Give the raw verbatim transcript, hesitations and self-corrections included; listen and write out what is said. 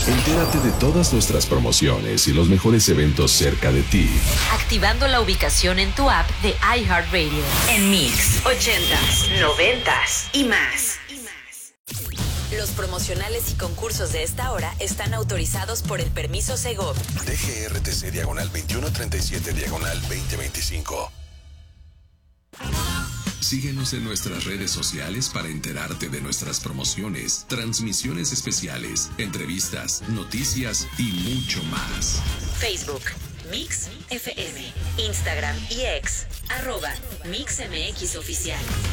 Entérate de todas nuestras promociones y los mejores eventos cerca de ti, activando la ubicación en tu app de iHeartRadio. En Mix, ochentas, noventas y más. Los promocionales y concursos de esta hora están autorizados por el permiso Segov. D G R T C diagonal veintiuno treinta y siete diagonal veinte veinticinco. Síguenos en nuestras redes sociales para enterarte de nuestras promociones, transmisiones especiales, entrevistas, noticias y mucho más. Facebook, Mix F M, Instagram y X, arroba Mix M X Oficial.